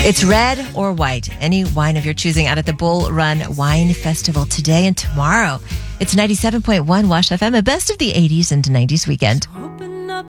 It's red or white, any wine of your choosing out at the Bull Run Wine Festival today and tomorrow. It's 97.1 Wash FM, a best of the 80s and 90s weekend.